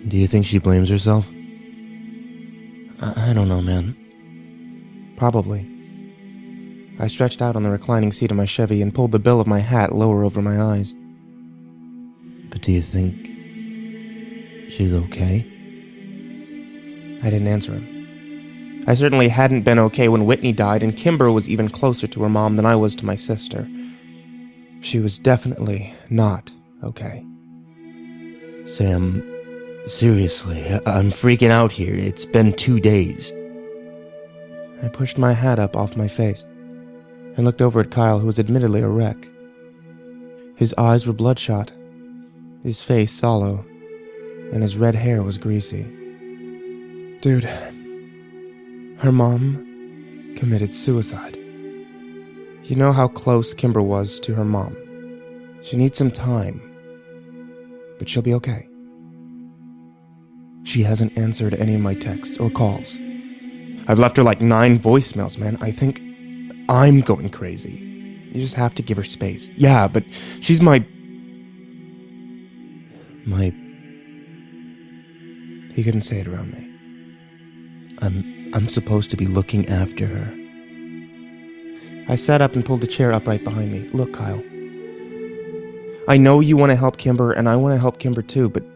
Do you think she blames herself? I don't know, man. Probably. I stretched out on the reclining seat of my Chevy and pulled the bill of my hat lower over my eyes. But do you think she's okay? I didn't answer him. I certainly hadn't been okay when Whitney died, and Kimber was even closer to her mom than I was to my sister. She was definitely not okay. Sam, seriously, I'm freaking out here. It's been 2 days. I pushed my hat up off my face and looked over at Kyle, who was admittedly a wreck. His eyes were bloodshot, his face sallow, and his red hair was greasy. Dude, her mom committed suicide. You know how close Kimber was to her mom. She needs some time, but she'll be okay. She hasn't answered any of my texts or calls. I've left her like 9 voicemails, man. I think I'm going crazy. You just have to give her space. Yeah, but she's my... He couldn't say it around me. I'm supposed to be looking after her. I sat up and pulled the chair upright behind me. Look, Kyle. I know you want to help Kimber, and I want to help Kimber too, but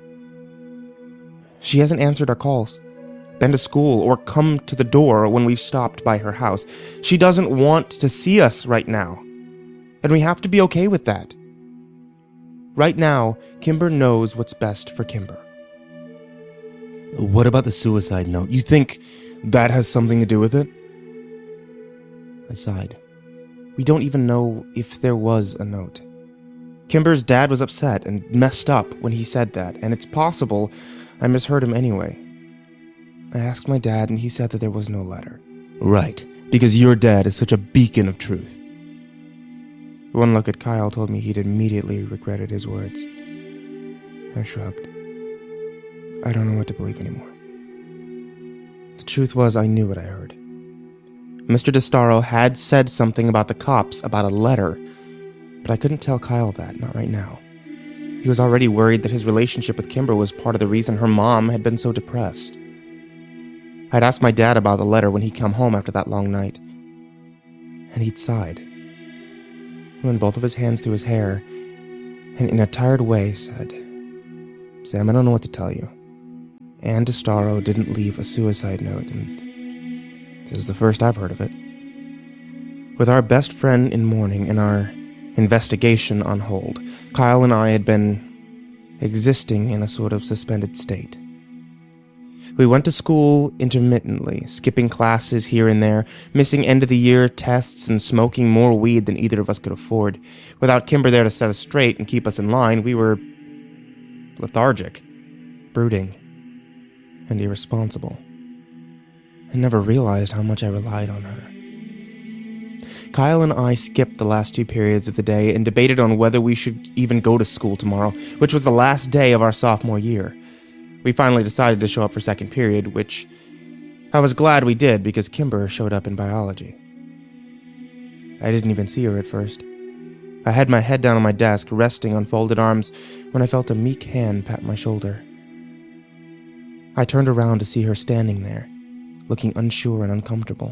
she hasn't answered our calls, been to school, or come to the door when we've stopped by her house. She doesn't want to see us right now, and we have to be okay with that. Right now, Kimber knows what's best for Kimber. What about the suicide note? You think that has something to do with it? I sighed. We don't even know if there was a note. Kimber's dad was upset and messed up when he said that, and it's possible I misheard him anyway. I asked my dad, and he said that there was no letter. Right. Because your dad is such a beacon of truth. One look at Kyle told me he'd immediately regretted his words. I shrugged. I don't know what to believe anymore. The truth was, I knew what I heard. Mr. DeStaro had said something about the cops, about a letter, but I couldn't tell Kyle that, not right now. He was already worried that his relationship with Kimber was part of the reason her mom had been so depressed. I'd asked my dad about the letter when he came home after that long night, and he'd sighed. He ran both of his hands through his hair, and in a tired way said, Sam, I don't know what to tell you. Ann DeStaro didn't leave a suicide note, and this is the first I've heard of it. With our best friend in mourning and our investigation on hold, Kyle and I had been existing in a sort of suspended state. We went to school intermittently, skipping classes here and there, missing end-of-the-year tests and smoking more weed than either of us could afford. Without Kimber there to set us straight and keep us in line, we were lethargic, brooding, and irresponsible. I never realized how much I relied on her. Kyle and I skipped the last 2 periods of the day and debated on whether we should even go to school tomorrow, which was the last day of our sophomore year. We finally decided to show up for second period, which I was glad we did because Kimber showed up in biology. I didn't even see her at first. I had my head down on my desk, resting on folded arms, when I felt a meek hand pat my shoulder. I turned around to see her standing there, looking unsure and uncomfortable.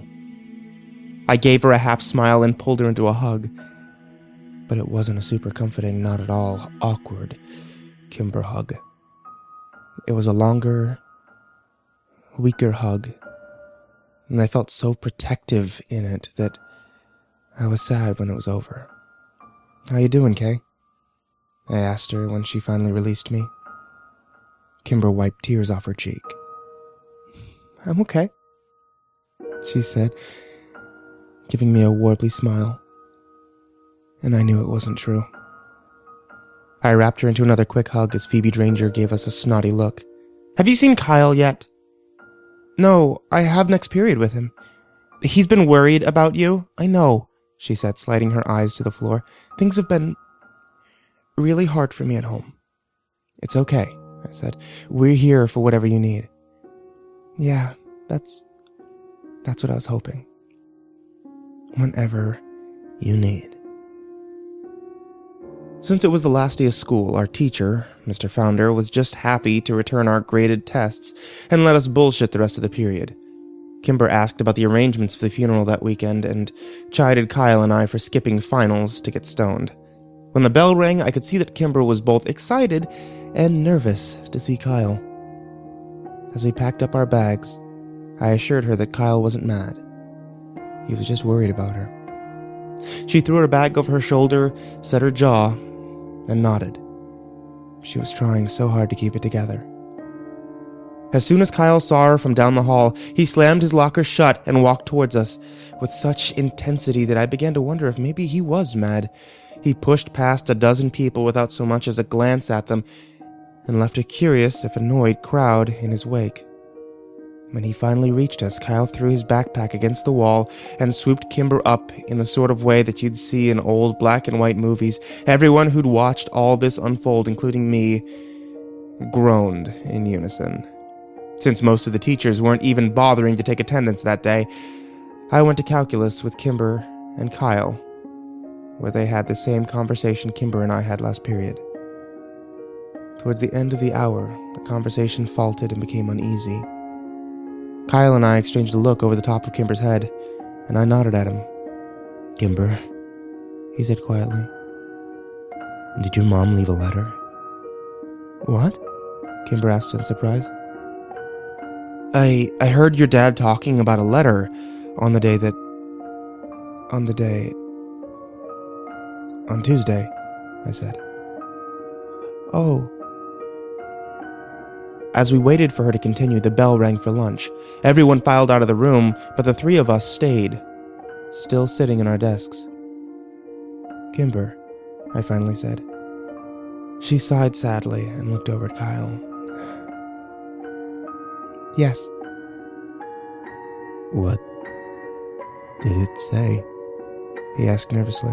I gave her a half smile and pulled her into a hug, but it wasn't a super comforting, not at all awkward Kimber hug. It was a longer, weaker hug, and I felt so protective in it that I was sad when it was over. How you doing, Kay? I asked her when she finally released me. Kimber wiped tears off her cheek. I'm okay, she said, giving me a warbly smile. And I knew it wasn't true. I wrapped her into another quick hug as Phoebe Dranger gave us a snotty look. Have you seen Kyle yet? No, I have next period with him. He's been worried about you. I know, she said, sliding her eyes to the floor. Things have been really hard for me at home. It's okay, I said. We're here for whatever you need. Yeah, that's what I was hoping. Whenever you need. Since it was the last day of school, our teacher, Mr. Founder, was just happy to return our graded tests and let us bullshit the rest of the period. Kimber asked about the arrangements for the funeral that weekend and chided Kyle and I for skipping finals to get stoned. When the bell rang, I could see that Kimber was both excited and nervous to see Kyle. As we packed up our bags, I assured her that Kyle wasn't mad. He was just worried about her. She threw her bag over her shoulder, set her jaw, and nodded. She was trying so hard to keep it together. As soon as Kyle saw her from down the hall, he slammed his locker shut and walked towards us with such intensity that I began to wonder if maybe he was mad. He pushed past a dozen people without so much as a glance at them and left a curious, if annoyed, crowd in his wake. When he finally reached us, Kyle threw his backpack against the wall and swooped Kimber up in the sort of way that you'd see in old black and white movies. Everyone who'd watched all this unfold, including me, groaned in unison. Since most of the teachers weren't even bothering to take attendance that day, I went to calculus with Kimber and Kyle, where they had the same conversation Kimber and I had last period. Towards the end of the hour, the conversation faltered and became uneasy. Kyle and I exchanged a look over the top of Kimber's head, and I nodded at him. Kimber, He said quietly. did your mom leave a letter? What? Kimber asked in surprise. I heard your dad talking about a letter on Tuesday, I said. Oh. As we waited for her to continue, the bell rang for lunch. Everyone filed out of the room, but the three of us stayed, still sitting in our desks. Kimber, I finally said. She sighed sadly and looked over at Kyle. Yes. What did it say? He asked nervously.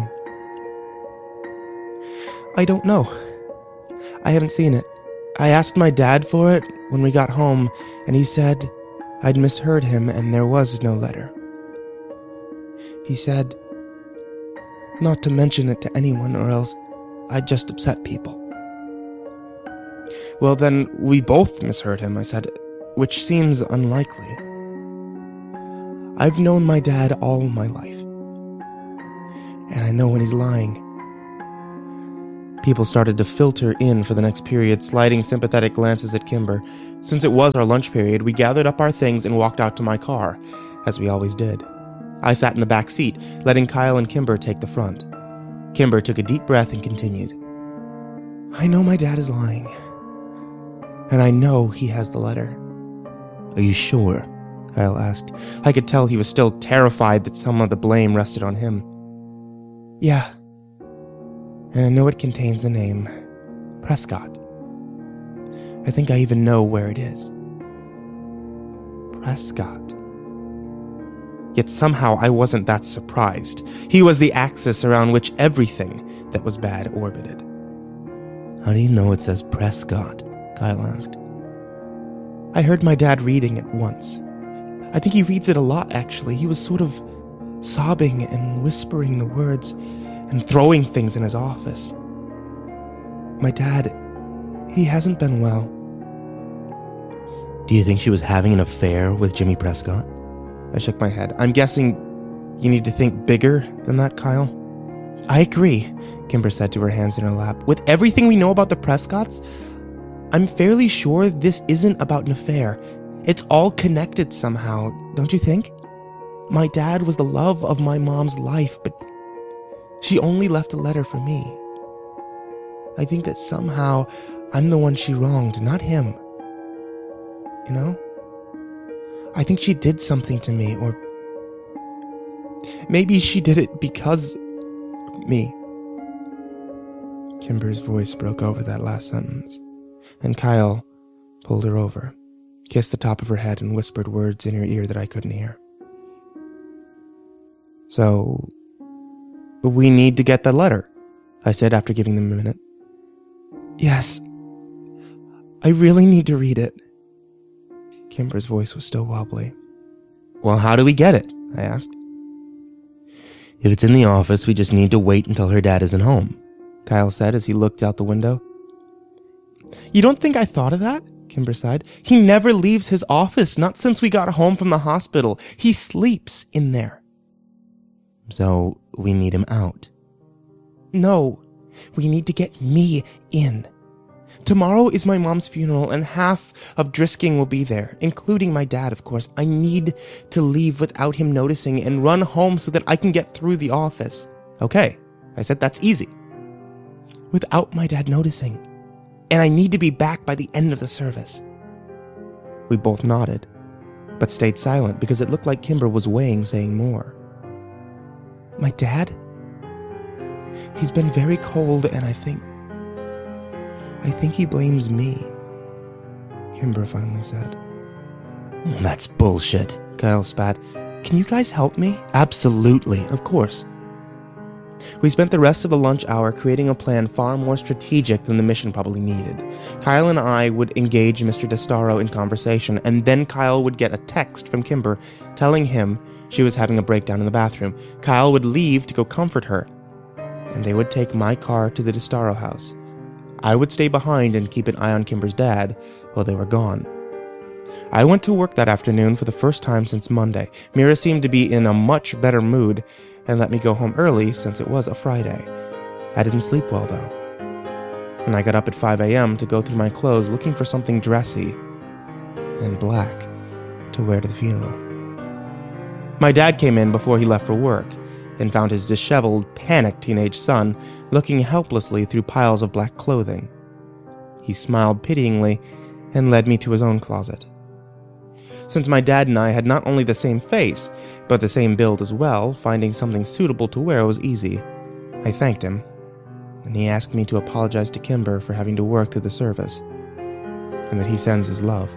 I don't know. I haven't seen it. I asked my dad for it when we got home, and he said I'd misheard him and there was no letter. He said not to mention it to anyone or else I'd just upset people. Well, then we both misheard him, I said, which seems unlikely. I've known my dad all my life, and I know when he's lying. People started to filter in for the next period, sliding sympathetic glances at Kimber. Since it was our lunch period, we gathered up our things and walked out to my car, as we always did. I sat in the back seat, letting Kyle and Kimber take the front. Kimber took a deep breath and continued. I know my dad is lying, and I know he has the letter. Are you sure? Kyle asked. I could tell he was still terrified that some of the blame rested on him. Yeah. And I know it contains the name Prescott. I think I even know where it is. Prescott. Yet somehow I wasn't that surprised. He was the axis around which everything that was bad orbited. How do you know it says Prescott? Kyle asked. I heard my dad reading it once. I think he reads it a lot, actually. He was sort of sobbing and whispering the words and throwing things in his office. My dad, he hasn't been well. Do you think she was having an affair with Jimmy Prescott? I shook my head. I'm guessing you need to think bigger than that, Kyle. I agree, Kimber said to her hands in her lap. With everything we know about the Prescotts, I'm fairly sure this isn't about an affair. It's all connected somehow, don't you think? My dad was the love of my mom's life, but she only left a letter for me. I think that somehow I'm the one she wronged, not him. You know? I think she did something to me, or maybe she did it because of me. Kimber's voice broke over that last sentence, and Kyle pulled her over, kissed the top of her head, and whispered words in her ear that I couldn't hear. So, we need to get that letter, I said after giving them a minute. Yes, I really need to read it. Kimber's voice was still wobbly. Well, how do we get it? I asked. If it's in the office, we just need to wait until her dad isn't home. Kyle said as he looked out the window. You don't think I thought of that? Kimber sighed. He never leaves his office, not since we got home from the hospital. He sleeps in there. So we need him out. No, we need to get me in. Tomorrow is my mom's funeral, and half of Drisking will be there, including my dad, of course. I need to leave without him noticing and run home so that I can get through the office. Okay, I said that's easy. Without my dad noticing. And I need to be back by the end of the service. We both nodded, but stayed silent because it looked like Kimber was weighing saying more. My dad? He's been very cold, and I think he blames me, Kimber finally said. That's bullshit, Kyle spat. Can you guys help me? Absolutely, of course. We spent the rest of the lunch hour creating a plan far more strategic than the mission probably needed. Kyle and I would engage Mr. DeStaro in conversation, and then Kyle would get a text from Kimber telling him she was having a breakdown in the bathroom. Kyle would leave to go comfort her, and they would take my car to the DeStaro house. I would stay behind and keep an eye on Kimber's dad while they were gone. I went to work that afternoon for the first time since Monday. Mira seemed to be in a much better mood and let me go home early since it was a Friday. I didn't sleep well, though. And I got up at 5 a.m. to go through my clothes looking for something dressy and black to wear to the funeral. My dad came in before he left for work and found his disheveled, panicked teenage son looking helplessly through piles of black clothing. He smiled pityingly and led me to his own closet. Since my dad and I had not only the same face, but the same build as well, finding something suitable to wear was easy. I thanked him, and he asked me to apologize to Kimber for having to work through the service, and that he sends his love.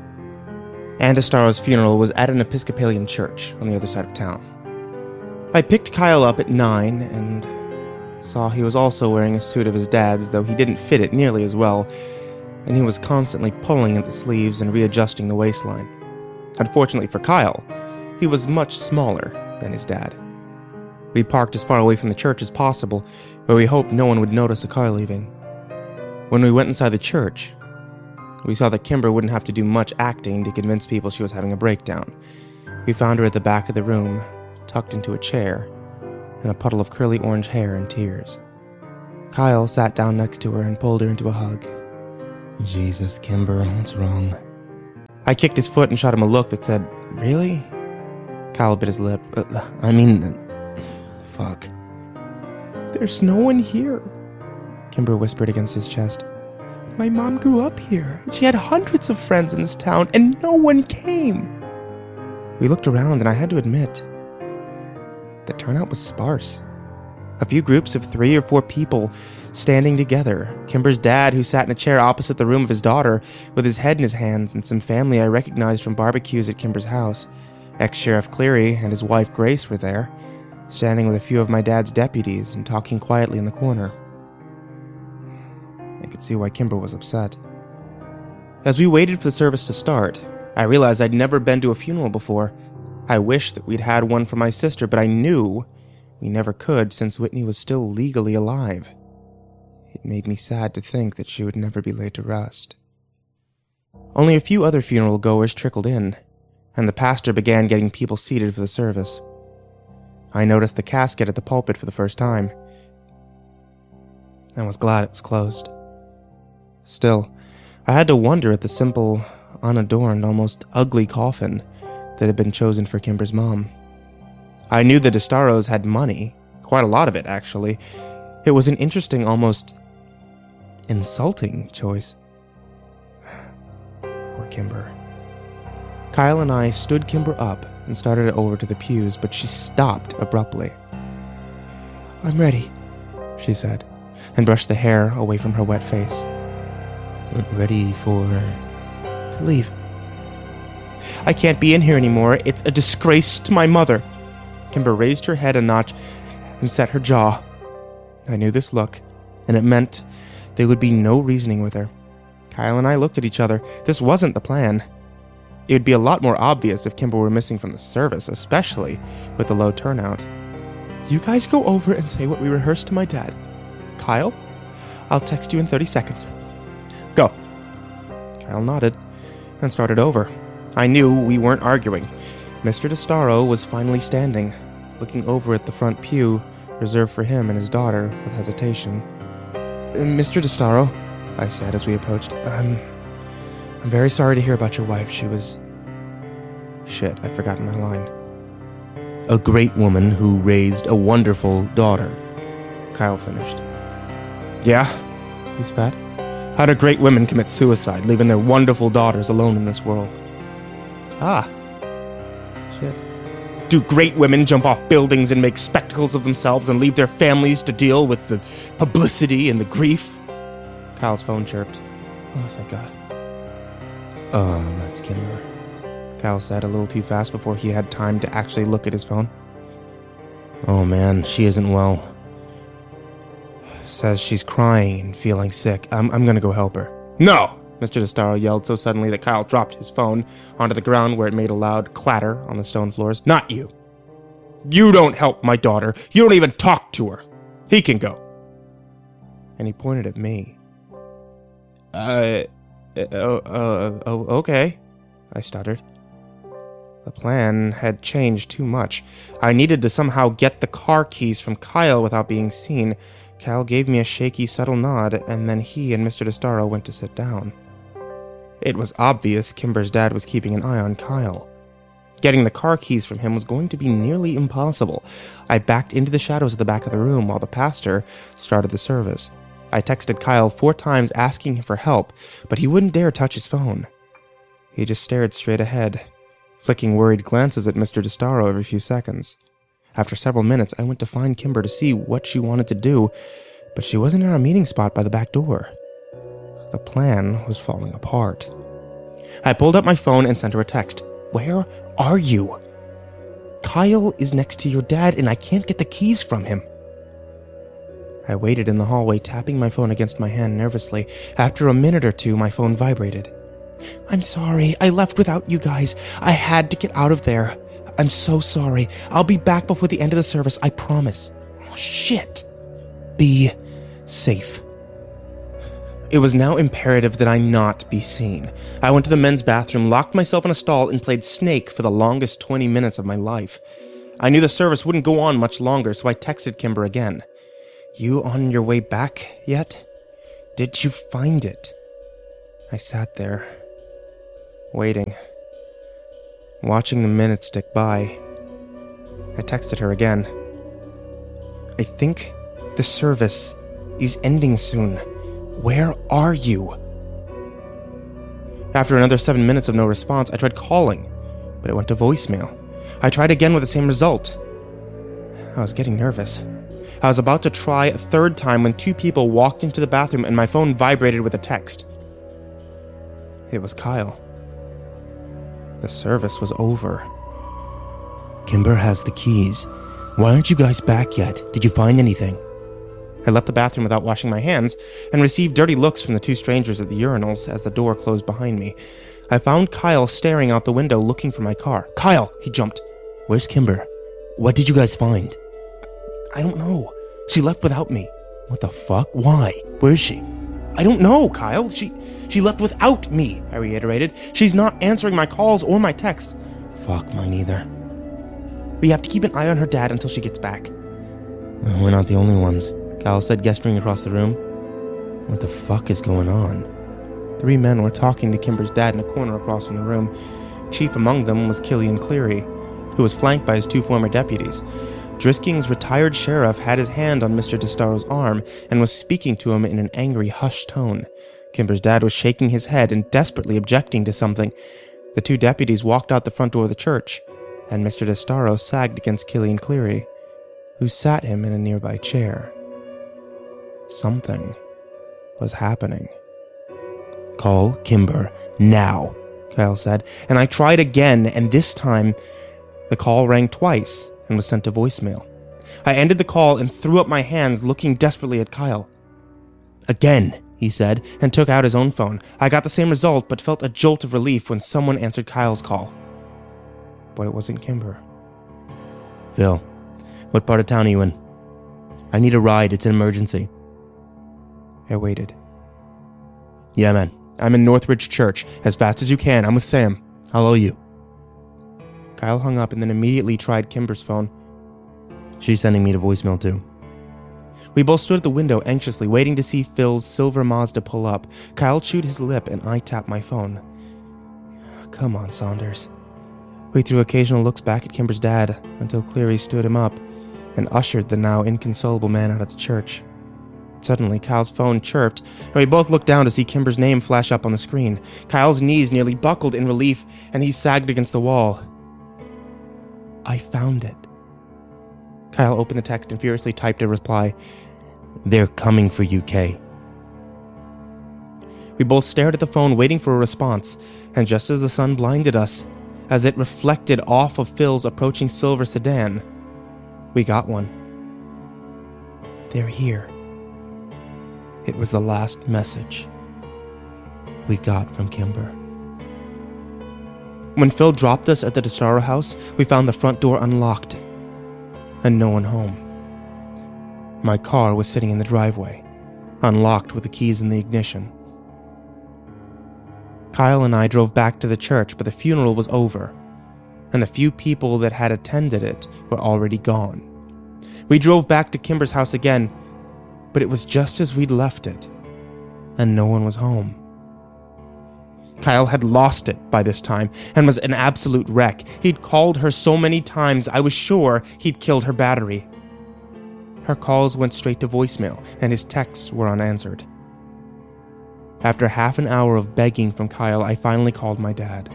Ann DeStaro's funeral was at an Episcopalian church on the other side of town. I picked Kyle up at 9 and saw he was also wearing a suit of his dad's, though he didn't fit it nearly as well, and he was constantly pulling at the sleeves and readjusting the waistline. Unfortunately for Kyle, he was much smaller than his dad. We parked as far away from the church as possible, where we hoped no one would notice a car leaving. When we went inside the church, we saw that Kimber wouldn't have to do much acting to convince people she was having a breakdown. We found her at the back of the room, tucked into a chair, in a puddle of curly orange hair and tears. Kyle sat down next to her and pulled her into a hug. Jesus, Kimber, what's wrong? I kicked his foot and shot him a look that said, Really? Kyle bit his lip. Fuck. There's no one here, Kimber whispered against his chest. My mom grew up here. She had hundreds of friends in this town, and no one came. We looked around, and I had to admit, the turnout was sparse. A few groups of 3 or 4 people standing together. Kimber's dad, who sat in a chair opposite the room of his daughter, with his head in his hands, and some family I recognized from barbecues at Kimber's house. Ex-Sheriff Cleary and his wife Grace were there, standing with a few of my dad's deputies and talking quietly in the corner. I could see why Kimber was upset. As we waited for the service to start, I realized I'd never been to a funeral before. I wished that we'd had one for my sister, but I knew we never could since Whitney was still legally alive. It made me sad to think that she would never be laid to rest. Only a few other funeral goers trickled in, and the pastor began getting people seated for the service. I noticed the casket at the pulpit for the first time. I was glad it was closed. Still, I had to wonder at the simple, unadorned, almost ugly coffin that had been chosen for Kimber's mom. I knew the DeStaros had money, quite a lot of it, actually. It was an interesting, almost insulting choice. Poor Kimber. Kyle and I stood Kimber up and started over to the pews, but she stopped abruptly. I'm ready, she said, and brushed the hair away from her wet face. Ready to leave. I can't be in here anymore. It's a disgrace to my mother. Kimber raised her head a notch and set her jaw. I knew this look, and it meant there would be no reasoning with her. Kyle and I looked at each other. This wasn't the plan. It would be a lot more obvious if Kimber were missing from the service, especially with the low turnout. You guys go over and say what we rehearsed to my dad. Kyle? I'll text you in 30 seconds. Go. Kyle nodded and started over. I knew we weren't arguing. Mr. DeStaro was finally standing, looking over at the front pew reserved for him and his daughter with hesitation. Mr. DeStaro, I said as we approached, I'm very sorry to hear about your wife. She was... Shit, I'd forgotten my line. A great woman who raised a wonderful daughter. Kyle finished. Yeah, he spat. How do great women commit suicide, leaving their wonderful daughters alone in this world? Ah. Shit. Do great women jump off buildings and make spectacles of themselves and leave their families to deal with the publicity and the grief? Kyle's phone chirped. Oh, thank God. That's Kimber. Kyle said a little too fast before he had time to actually look at his phone. Oh man, she isn't well. Says she's crying and feeling sick. I'm gonna go help her. No! Mr. DeStaro yelled so suddenly that Kyle dropped his phone onto the ground where it made a loud clatter on the stone floors. Not you. You don't help my daughter. You don't even talk to her. He can go. And he pointed at me. Okay, I stuttered. The plan had changed too much. I needed to somehow get the car keys from Kyle without being seen. Cal gave me a shaky, subtle nod, and then he and Mr. DeStaro went to sit down. It was obvious Kimber's dad was keeping an eye on Kyle. Getting the car keys from him was going to be nearly impossible. I backed into the shadows at the back of the room while the pastor started the service. I texted Kyle 4 times asking him for help, but he wouldn't dare touch his phone. He just stared straight ahead, flicking worried glances at Mr. DeStaro every few seconds. After several minutes, I went to find Kimber to see what she wanted to do, but she wasn't in our meeting spot by the back door. The plan was falling apart. I pulled up my phone and sent her a text. Where are you? Kyle is next to your dad and I can't get the keys from him. I waited in the hallway, tapping my phone against my hand nervously. After a minute or two, my phone vibrated. I'm sorry, I left without you guys. I had to get out of there. I'm so sorry. I'll be back before the end of the service, I promise. Oh, shit. Be safe. It was now imperative that I not be seen. I went to the men's bathroom, locked myself in a stall, and played Snake for the longest 20 minutes of my life. I knew the service wouldn't go on much longer, so I texted Kimber again. You on your way back yet? Did you find it? I sat there, waiting, watching the minutes tick by. I texted her again. I think the service is ending soon. Where are you? After another 7 minutes of no response, I tried calling, but it went to voicemail. I tried again with the same result. I was getting nervous. I was about to try a third time when 2 people walked into the bathroom and my phone vibrated with a text. It was Kyle. The service was over. Kimber has the keys. Why aren't you guys back yet? Did you find anything? I left the bathroom without washing my hands and received dirty looks from the 2 strangers at the urinals as the door closed behind me. I found Kyle staring out the window looking for my car. Kyle! He jumped. Where's Kimber? What did you guys find? I don't know. She left without me. What the fuck? Why? Where is she? I don't know, Kyle. She left without me, I reiterated. She's not answering my calls or my texts. Fuck, mine either. We have to keep an eye on her dad until she gets back. We're not the only ones, Kyle said, gesturing across the room. What the fuck is going on? 3 men were talking to Kimber's dad in a corner across from the room. Chief among them was Killian Cleary, who was flanked by his 2 former deputies. Drisking's retired sheriff had his hand on Mr. DeStaro's arm and was speaking to him in an angry, hushed tone. Kimber's dad was shaking his head and desperately objecting to something. The 2 deputies walked out the front door of the church, and Mr. DeStaro sagged against Killian Cleary, who sat him in a nearby chair. Something was happening. Call Kimber now, Kyle said, and I tried again, and this time the call rang twice and was sent to voicemail. I ended the call and threw up my hands, looking desperately at Kyle. Again, he said, and took out his own phone. I got the same result, but felt a jolt of relief when someone answered Kyle's call. But it wasn't Kimber. Phil, what part of town are you in? I need a ride, it's an emergency. I waited. Yeah, man. I'm in Northridge Church. As fast as you can. I'm with Sam. How owe you? Kyle hung up and then immediately tried Kimber's phone. She's sending me to voicemail too. We both stood at the window anxiously, waiting to see Phil's silver Mazda pull up. Kyle chewed his lip and I tapped my phone. Come on, Saunders. We threw occasional looks back at Kimber's dad until Cleary stood him up and ushered the now inconsolable man out of the church. Suddenly, Kyle's phone chirped, and we both looked down to see Kimber's name flash up on the screen. Kyle's knees nearly buckled in relief, and he sagged against the wall. I found it. Kyle opened the text and furiously typed a reply. They're coming for you, Kay. We both stared at the phone, waiting for a response, and just as the sun blinded us, as it reflected off of Phil's approaching silver sedan, we got one. They're here. It was the last message we got from Kimber. When Phil dropped us at the DeStaro house, we found the front door unlocked and no one home. My car was sitting in the driveway, unlocked with the keys in the ignition. Kyle and I drove back to the church, but the funeral was over, and the few people that had attended it were already gone. We drove back to Kimber's house again, but it was just as we'd left it, and no one was home. Kyle had lost it by this time and was an absolute wreck. He'd called her so many times I was sure he'd killed her battery. Her calls went straight to voicemail, and his texts were unanswered. After half an hour of begging from Kyle, I finally called my dad.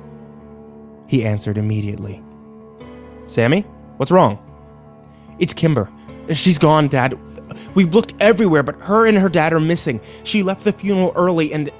He answered immediately. Sammy, what's wrong? It's Kimber. She's gone, Dad. We've looked everywhere, but her and her dad are missing. She left the funeral early, and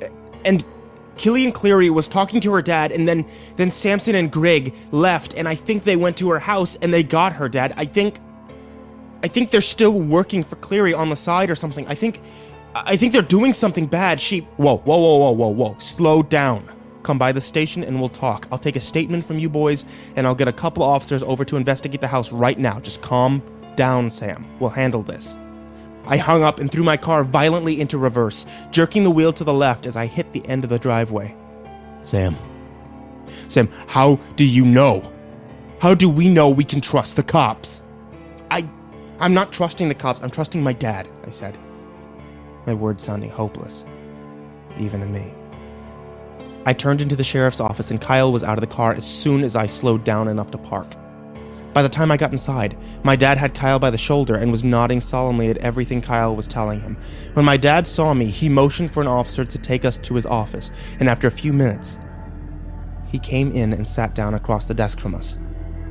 Killian Cleary was talking to her dad, and then Samson and Greg left, and I think they went to her house and they got her, Dad. I think they're still working for Cleary on the side or something. I think they're doing something bad. Whoa. Slow down. Come by the station and we'll talk. I'll take a statement from you boys, and I'll get a couple officers over to investigate the house right now. Just calm down, Sam. We'll handle this. I hung up and threw my car violently into reverse, jerking the wheel to the left as I hit the end of the driveway. Sam, how do you know? How do we know we can trust the cops? I'm not trusting the cops. I'm trusting my dad, I said, my words sounding hopeless, even to me. I turned into the sheriff's office, and Kyle was out of the car as soon as I slowed down enough to park. By the time I got inside, my dad had Kyle by the shoulder and was nodding solemnly at everything Kyle was telling him. When my dad saw me, he motioned for an officer to take us to his office, and after a few minutes, he came in and sat down across the desk from us.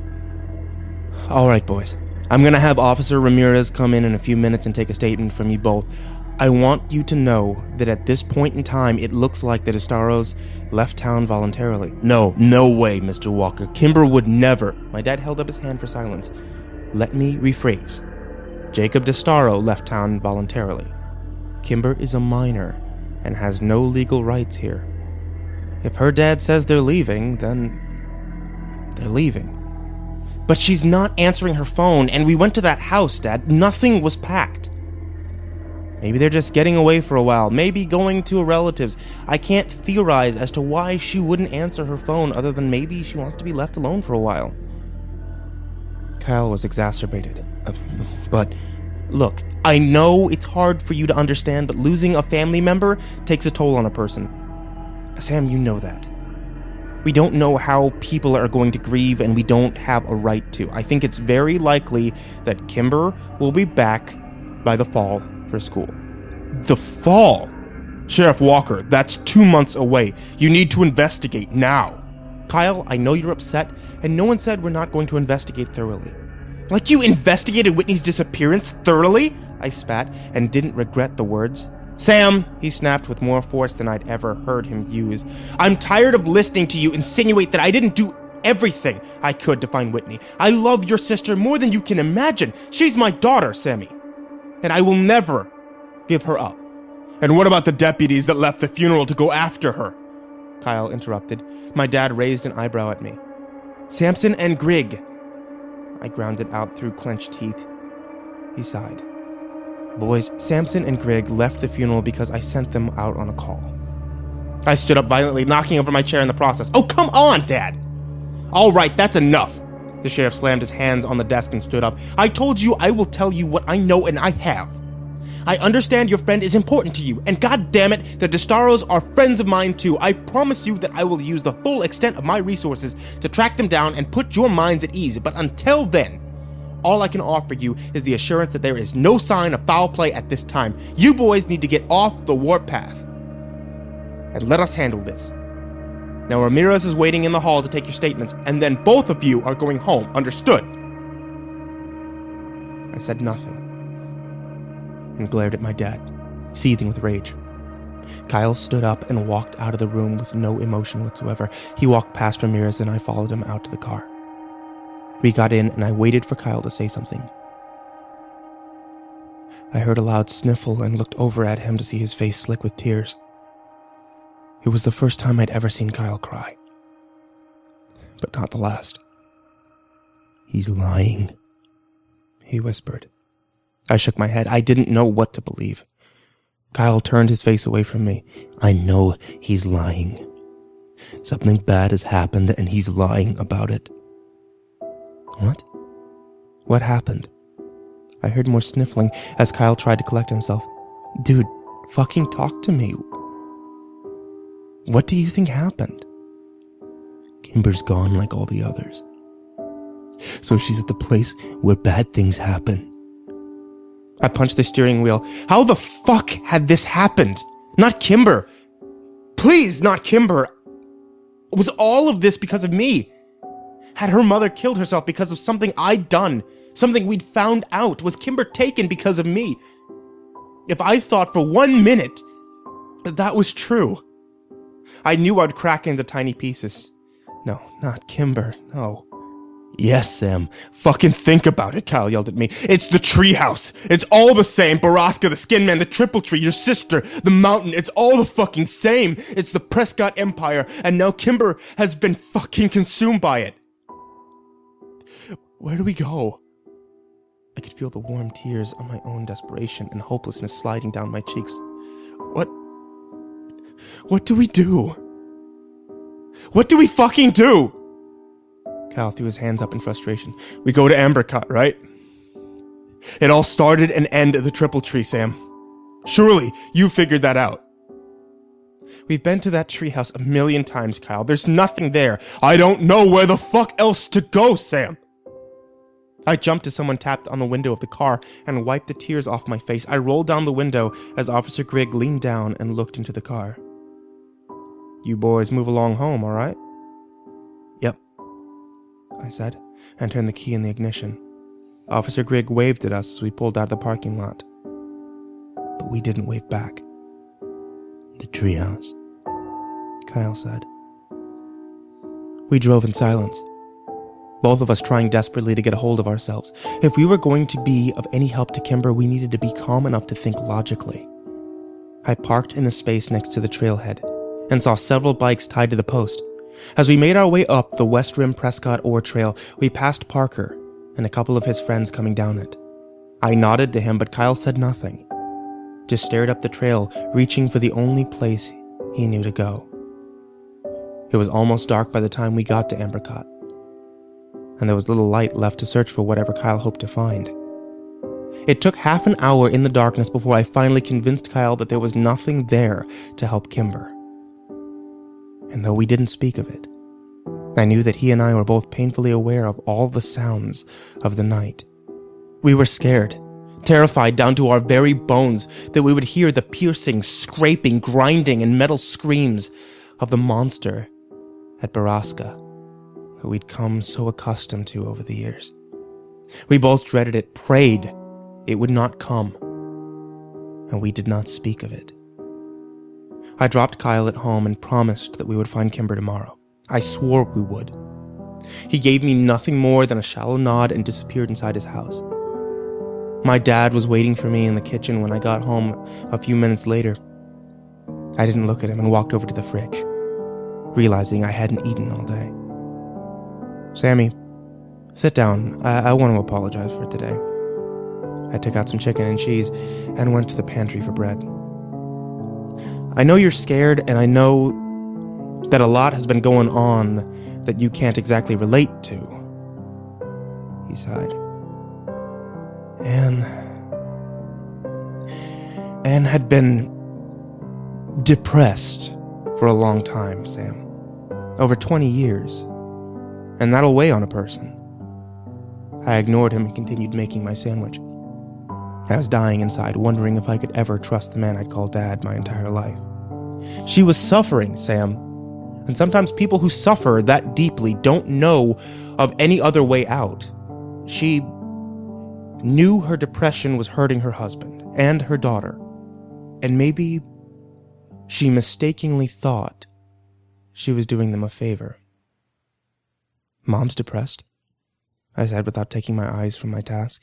All right, boys. I'm going to have Officer Ramirez come in a few minutes and take a statement from you both. I want you to know that at this point in time, it looks like the DeStaros left town voluntarily. No way, Mr. Walker. Kimber would never. My dad held up his hand for silence. Let me rephrase. Jacob DeStaro left town voluntarily. Kimber is a minor and has no legal rights here. If her dad says they're leaving, then they're leaving. But she's not answering her phone, and we went to that house, Dad. Nothing was packed. Maybe they're just getting away for a while, maybe going to a relative's. I can't theorize as to why she wouldn't answer her phone other than maybe she wants to be left alone for a while. Kyle was exacerbated. But look, I know it's hard for you to understand, but losing a family member takes a toll on a person. Sam, you know that. We don't know how people are going to grieve, and we don't have a right to. I think it's very likely that Kimber will be back by the fall for school. The fall? Sheriff Walker, that's 2 months away. You need to investigate now. Kyle, I know you're upset, and no one said we're not going to investigate thoroughly. Like you investigated Whitney's disappearance thoroughly? I spat, and didn't regret the words. Sam, he snapped with more force than I'd ever heard him use. I'm tired of listening to you insinuate that I didn't do everything I could to find Whitney. I love your sister more than you can imagine. She's my daughter, Sammy. And I will never give her up. And what about the deputies that left the funeral to go after her? Kyle interrupted. My dad raised an eyebrow at me. Samson and Grigg. I ground it out through clenched teeth. He sighed. Boys, Samson and Greg left the funeral because I sent them out on a call. I stood up violently, knocking over my chair in the process. Oh, come on, Dad! All right, that's enough. The sheriff slammed his hands on the desk and stood up. I told you I will tell you what I know, and I have. I understand your friend is important to you, and god damn it, the DeStaros are friends of mine too. I promise you that I will use the full extent of my resources to track them down and put your minds at ease, but until then, all I can offer you is the assurance that there is no sign of foul play at this time. You boys need to get off the warpath and let us handle this. Now Ramirez is waiting in the hall to take your statements, and then both of you are going home, understood? I said nothing and glared at my dad, seething with rage. Kyle stood up and walked out of the room with no emotion whatsoever. He walked past Ramirez and I followed him out to the car. We got in and I waited for Kyle to say something. I heard a loud sniffle and looked over at him to see his face slick with tears. It was the first time I'd ever seen Kyle cry. But not the last. He's lying, he whispered. I shook my head. I didn't know what to believe. Kyle turned his face away from me. I know he's lying. Something bad has happened and he's lying about it. What? What happened? I heard more sniffling as Kyle tried to collect himself. Dude, fucking talk to me. What do you think happened? Kimber's gone like all the others. So she's at the place where bad things happen. I punched the steering wheel. How the fuck had this happened? Not Kimber. Please, not Kimber. Was all of this because of me? Had her mother killed herself because of something I'd done? Something we'd found out? Was Kimber taken because of me? If I thought for 1 minute that was true, I knew I'd crack into tiny pieces. No, not Kimber, no. Yes, Sam. Fucking think about it, Kyle yelled at me. It's the treehouse. It's all the same. Baraska, the Skin Man, the Triple Tree, your sister, the mountain. It's all the fucking same. It's the Prescott Empire, and now Kimber has been fucking consumed by it. Where do we go? I could feel the warm tears on my own desperation and hopelessness sliding down my cheeks. What do we do? What do we fucking do? Kyle threw his hands up in frustration. We go to Ambercott, right? It all started and ended at the Triple Tree, Sam. Surely you figured that out. We've been to that treehouse 1,000,000 times, Kyle. There's nothing there. I don't know where the fuck else to go, Sam. I jumped as someone tapped on the window of the car and wiped the tears off my face. I rolled down the window as Officer Grigg leaned down and looked into the car. You boys move along home, all right? Yep, I said, and turned the key in the ignition. Officer Grigg waved at us as we pulled out of the parking lot. But we didn't wave back. The treehouse, Kyle said. We drove in silence, both of us trying desperately to get a hold of ourselves. If we were going to be of any help to Kimber, we needed to be calm enough to think logically. I parked in the space next to the trailhead and saw several bikes tied to the post. As we made our way up the West Rim Prescott Ore Trail, we passed Parker and a couple of his friends coming down it. I nodded to him, but Kyle said nothing, just stared up the trail, reaching for the only place he knew to go. It was almost dark by the time we got to Ambercott, and there was little light left to search for whatever Kyle hoped to find. It took half an hour in the darkness before I finally convinced Kyle that there was nothing there to help Kimber. And though we didn't speak of it, I knew that he and I were both painfully aware of all the sounds of the night. We were scared, terrified down to our very bones that we would hear the piercing, scraping, grinding, and metal screams of the monster at Baraska, who we'd come so accustomed to over the years. We both dreaded it, prayed it would not come, and we did not speak of it. I dropped Kyle at home and promised that we would find Kimber tomorrow. I swore we would. He gave me nothing more than a shallow nod and disappeared inside his house. My dad was waiting for me in the kitchen when I got home a few minutes later. I didn't look at him and walked over to the fridge, realizing I hadn't eaten all day. Sammy, sit down. I want to apologize for today. I took out some chicken and cheese and went to the pantry for bread. I know you're scared, and I know that a lot has been going on that you can't exactly relate to. He sighed. Anne had been depressed for a long time, Sam. Over 20 years. And that'll weigh on a person. I ignored him and continued making my sandwich. I was dying inside, wondering if I could ever trust the man I'd called Dad my entire life. She was suffering, Sam. And sometimes people who suffer that deeply don't know of any other way out. She knew her depression was hurting her husband and her daughter. And maybe she mistakenly thought she was doing them a favor. Mom's depressed, I said without taking my eyes from my task.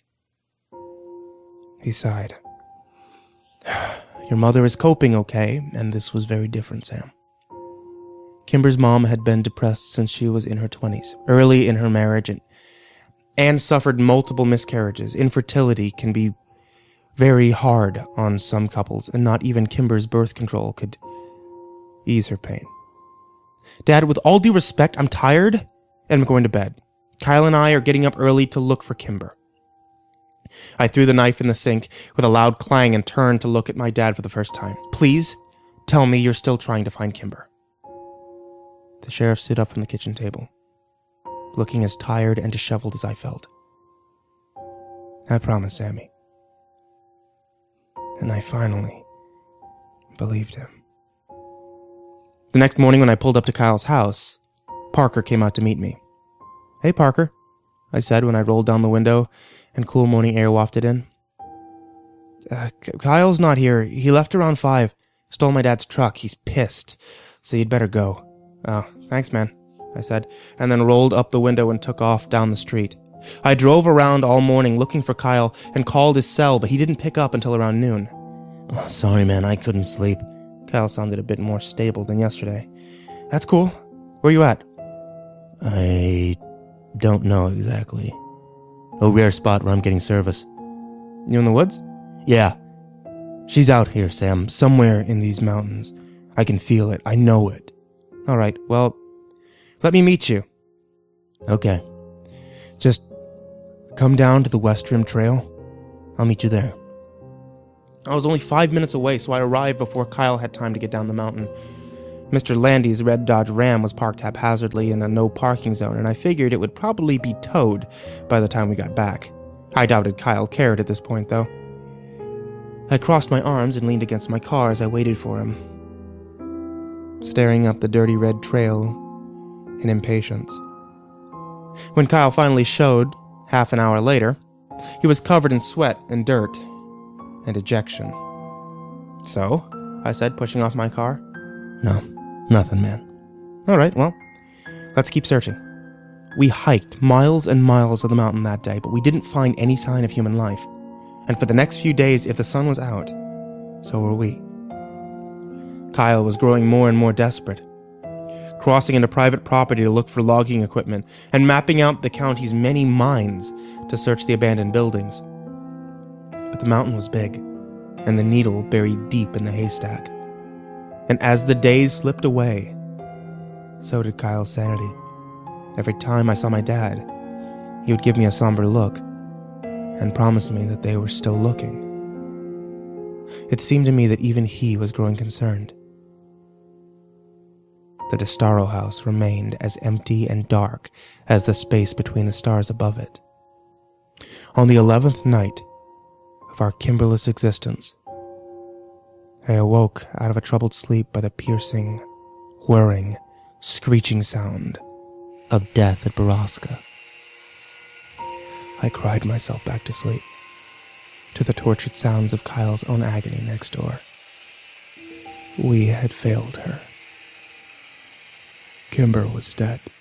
He sighed. Your mother is coping okay, and this was very different, Sam. Kimber's mom had been depressed since she was in her 20s, early in her marriage, and suffered multiple miscarriages. Infertility can be very hard on some couples, and not even Kimber's birth control could ease her pain. Dad, with all due respect, I'm tired and I'm going to bed. Kyle and I are getting up early to look for Kimber. I threw the knife in the sink with a loud clang and turned to look at my dad for the first time. Please tell me you're still trying to find Kimber. The sheriff stood up from the kitchen table, looking as tired and disheveled as I felt. I promise, Sammy. And I finally believed him. The next morning when I pulled up to Kyle's house, Parker came out to meet me. Hey, Parker, I said when I rolled down the window and cool morning air wafted in. Kyle's not here. He left around 5. Stole my dad's truck. He's pissed, so you'd better go. Oh, thanks, man, I said, and then rolled up the window and took off down the street. I drove around all morning looking for Kyle and called his cell, but he didn't pick up until around noon. Oh, sorry, man, I couldn't sleep. Kyle sounded a bit more stable than yesterday. That's cool. Where you at? I don't know exactly. A rare spot where I'm getting service. You in the woods? Yeah. She's out here, Sam, somewhere in these mountains. I can feel it. I know it. All right, well, let me meet you. Okay. Just come down to the West Rim Trail. I'll meet you there. I was only 5 minutes away, so I arrived before Kyle had time to get down the mountain. Mr. Landy's red Dodge Ram was parked haphazardly in a no-parking zone, and I figured it would probably be towed by the time we got back. I doubted Kyle cared at this point, though. I crossed my arms and leaned against my car as I waited for him, staring up the dirty red trail in impatience. When Kyle finally showed, half an hour later, he was covered in sweat and dirt and ejection. So, I said, pushing off my car. No, nothing, man. All right, well, let's keep searching. We hiked miles and miles of the mountain that day, but we didn't find any sign of human life. And for the next few days, if the sun was out, so were we. Kyle was growing more and more desperate, crossing into private property to look for logging equipment and mapping out the county's many mines to search the abandoned buildings. But the mountain was big, and the needle buried deep in the haystack. And as the days slipped away, so did Kyle's sanity. Every time I saw my dad, he would give me a somber look and promise me that they were still looking. It seemed to me that even he was growing concerned. The Destaro house remained as empty and dark as the space between the stars above it. On the 11th night of our Kimberless existence, I awoke out of a troubled sleep by the piercing, whirring, screeching sound of death at Baraska. I cried myself back to sleep, to the tortured sounds of Kyle's own agony next door. We had failed her. Kimber was dead.